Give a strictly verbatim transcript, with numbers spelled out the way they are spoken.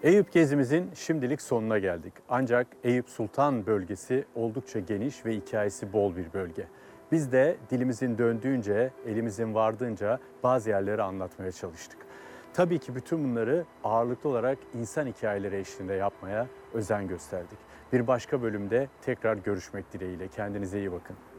Eyüp gezimizin şimdilik sonuna geldik. Ancak Eyüp Sultan bölgesi oldukça geniş ve hikayesi bol bir bölge. Biz de dilimizin döndüğünce, elimizin vardığınca bazı yerleri anlatmaya çalıştık. Tabii ki bütün bunları ağırlıklı olarak insan hikayeleri eşliğinde yapmaya özen gösterdik. Bir başka bölümde tekrar görüşmek dileğiyle. Kendinize iyi bakın.